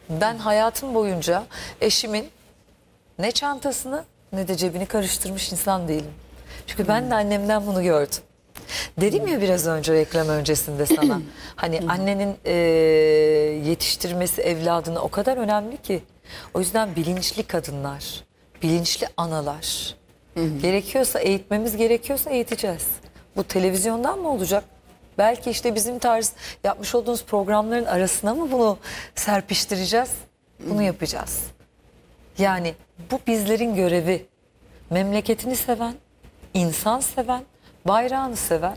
Ben hayatım boyunca eşimin ne çantasını ne de cebini karıştırmış insan değilim. Çünkü ben de annemden bunu gördüm. Dedim ya biraz önce reklam öncesinde sana. Hani annenin yetiştirmesi evladını o kadar önemli ki. O yüzden bilinçli kadınlar, bilinçli analar. Gerekiyorsa eğitmemiz gerekiyorsa eğiteceğiz. Bu televizyondan mı olacak? Belki işte bizim tarz yapmış olduğumuz programların arasına mı bunu serpiştireceğiz? Bunu yapacağız. Yani bu bizlerin görevi. Memleketini seven, insan seven, bayrağını seven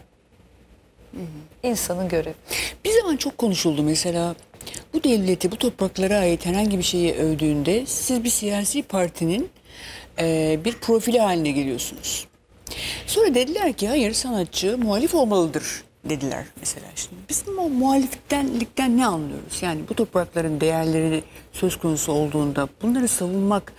insanın görevi. Bir zaman çok konuşuldu mesela, bu devleti, bu topraklara ait herhangi bir şeyi övdüğünde siz bir siyasi partinin bir profili haline geliyorsunuz. Sonra dediler ki hayır, sanatçı muhalif olmalıdır dediler mesela. Şimdi biz o muhaliflikten ne anlıyoruz? Yani bu toprakların değerleri söz konusu olduğunda bunları savunmak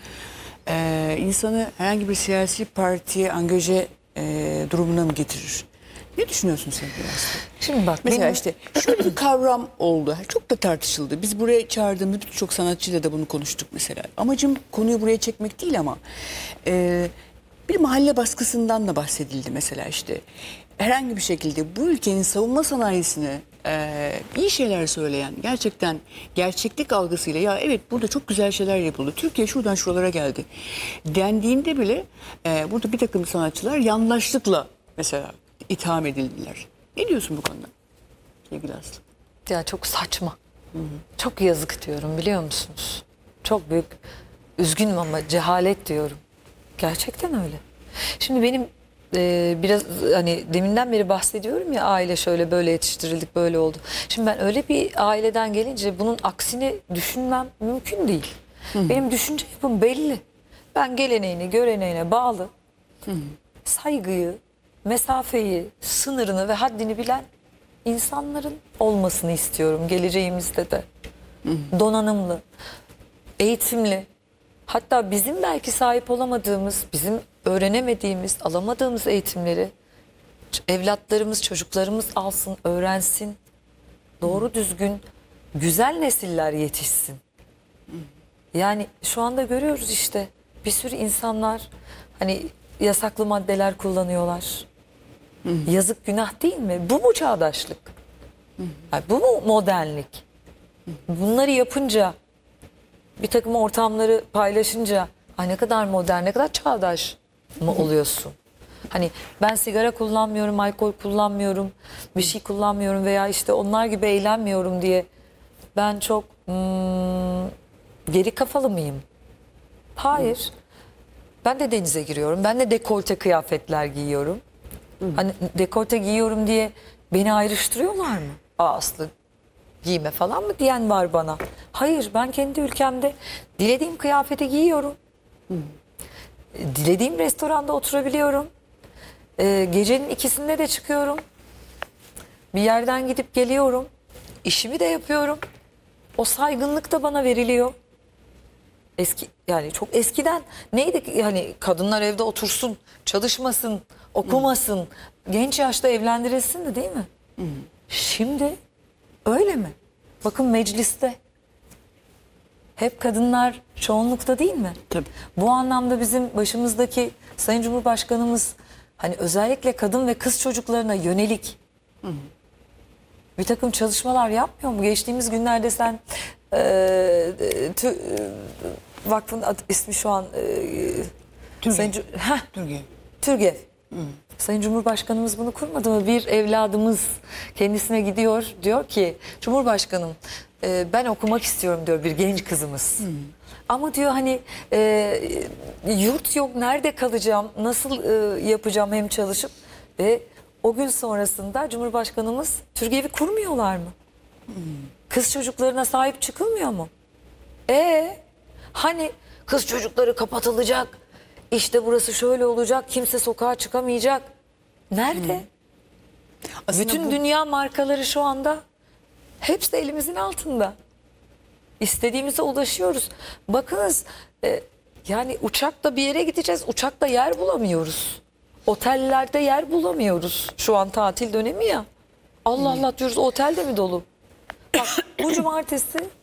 insanı herhangi bir siyasi partiye angaje durumuna mı getirir? Ne düşünüyorsun sen biraz? Şimdi bak Mesela benim- işte şöyle bir kavram oldu. Çok da tartışıldı. Biz buraya çağırdığımız birçok sanatçıyla da bunu konuştuk mesela. Amacım konuyu buraya çekmek değil ama bir mahalle baskısından da bahsedildi mesela işte. Herhangi bir şekilde bu ülkenin savunma sanayisine iyi şeyler söyleyen, gerçekten gerçeklik algısıyla ya evet burada çok güzel şeyler yapıldı, Türkiye şuradan şuralara geldi dendiğinde bile burada bir takım sanatçılar yandaşlıkla mesela itham edildiler. Ne diyorsun bu konuda sevgili Aslı? Ya çok saçma. Çok yazık diyorum biliyor musunuz? Çok büyük, üzgünüm ama cehalet diyorum. Gerçekten öyle. Şimdi benim biraz hani deminden beri bahsediyorum ya, aile şöyle böyle yetiştirildik, böyle oldu. Şimdi ben öyle bir aileden gelince bunun aksini düşünmem mümkün değil. Benim düşünce yapım belli. Ben geleneğine göreneğine bağlı, saygıyı, mesafeyi, sınırını ve haddini bilen insanların olmasını istiyorum geleceğimizde de. Donanımlı, eğitimli, hatta bizim belki sahip olamadığımız, bizim öğrenemediğimiz, alamadığımız eğitimleri evlatlarımız, çocuklarımız alsın, öğrensin. Doğru düzgün, güzel nesiller yetişsin. Yani şu anda görüyoruz işte bir sürü insanlar hani yasaklı maddeler kullanıyorlar. Yazık, günah değil mi? Bu mu çağdaşlık? Yani bu mu modernlik? Bunları yapınca, bir takım ortamları paylaşınca ay ne kadar modern, ne kadar çağdaş mı oluyorsun? Hani ben sigara kullanmıyorum, alkol kullanmıyorum, bir şey kullanmıyorum veya işte onlar gibi eğlenmiyorum diye ben çok geri kafalı mıyım? Hayır. Ben de denize giriyorum. Ben de dekolte kıyafetler giyiyorum. Hani dekolte giyiyorum diye beni ayrıştırıyorlar mı? Aslı giyme falan mı diyen var bana. Hayır, ben kendi ülkemde dilediğim kıyafeti giyiyorum. Dilediğim restoranda oturabiliyorum. Gecenin ikisinde de çıkıyorum. Bir yerden gidip geliyorum. İşimi de yapıyorum. O saygınlık da bana veriliyor. Eski, yani çok eskiden neydi yani, kadınlar evde otursun, çalışmasın, okumasın, genç yaşta evlendirilsin de değil mi? Şimdi öyle mi? Bakın mecliste hep kadınlar çoğunlukta değil mi? Tabii. Bu anlamda bizim başımızdaki Sayın Cumhurbaşkanımız hani özellikle kadın ve kız çocuklarına yönelik bir takım çalışmalar yapmıyor mu? Geçtiğimiz günlerde sen vakfın ismi şu an Sayın Türkiye. Türgev. Sayın Cumhurbaşkanımız bunu kurmadı mı? Bir evladımız kendisine gidiyor, diyor ki Cumhurbaşkanım ben okumak istiyorum diyor, bir genç kızımız. Ama diyor hani yurt yok, nerede kalacağım, nasıl yapacağım hem çalışıp, ve o gün sonrasında Cumhurbaşkanımız Türgev'i kurmuyorlar mı? Kız çocuklarına sahip çıkılmıyor mu? Hani kız çocukları kapatılacak, işte burası şöyle olacak, kimse sokağa çıkamayacak. Nerede? Aslında Bütün bu- dünya markaları şu anda hepsi elimizin altında. İstediğimize ulaşıyoruz. Bakınız yani uçakla bir yere gideceğiz, uçakta yer bulamıyoruz. Otellerde yer bulamıyoruz. Şu an tatil dönemi ya. Allah Allah diyoruz, otel de mi dolu? Bak bu cumartesi